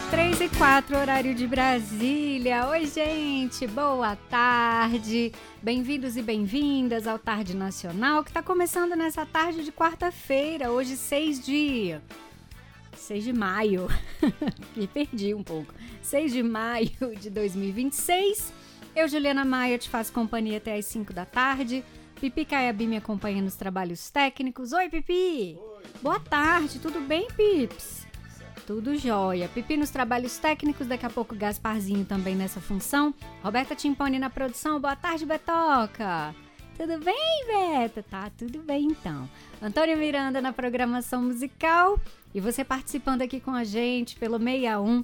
3h04, horário de Brasília. Oi, gente, boa tarde. Bem-vindos e bem-vindas ao Tarde Nacional, que está começando nessa tarde de quarta-feira, hoje 6 de maio. Me perdi um pouco. 6 de maio de 2026. Eu, Juliana Maia, te faço companhia até às 5 da tarde. Pipi Caiabi me acompanha nos trabalhos técnicos. Oi, Pipi! Oi. Boa tarde, tudo bem, Pips? Tudo jóia. Pipi nos trabalhos técnicos, daqui a pouco Gasparzinho também nessa função. Roberta Timponi na produção. Boa tarde, Betoca. Tudo bem, Beta? Tá, tudo bem então. Antônio Miranda na programação musical. E você participando aqui com a gente pelo 61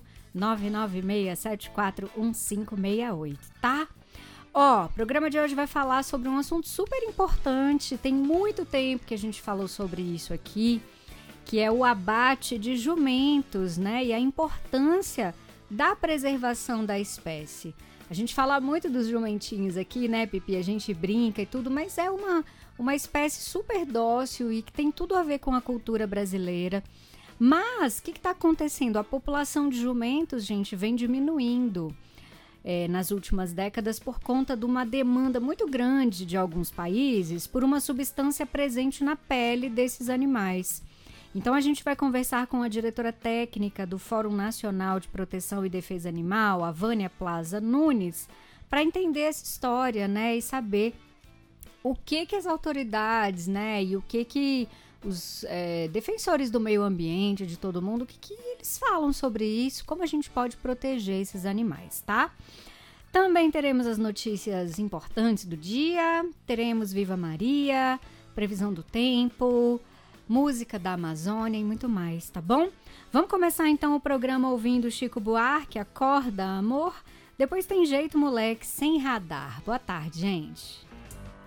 996 741568, tá? Ó, o programa de hoje vai falar sobre um assunto super importante. Tem muito tempo que a gente falou sobre isso aqui, que é o abate de jumentos, né? E a importância da preservação da espécie. A gente fala muito dos jumentinhos aqui, né, Pipi? A gente brinca e tudo, mas é uma espécie super dócil e que tem tudo a ver com a cultura brasileira. Mas o que está acontecendo? A população de jumentos, gente, vem diminuindo nas últimas décadas por conta de uma demanda muito grande de alguns países por uma substância presente na pele desses animais. Então a gente vai conversar com a diretora técnica do Fórum Nacional de Proteção e Defesa Animal, a Vânia Plaza Nunes, para entender essa história, né, e saber o que as autoridades, né, e o que os defensores do meio ambiente, de todo mundo, o que eles falam sobre isso, como a gente pode proteger esses animais, tá? Também teremos as notícias importantes do dia, teremos Viva Maria, previsão do tempo, música da Amazônia e muito mais, tá bom? Vamos começar então o programa ouvindo Chico Buarque, Acorda, Amor. Depois tem Jeito Moleque, Sem Radar. Boa tarde, gente.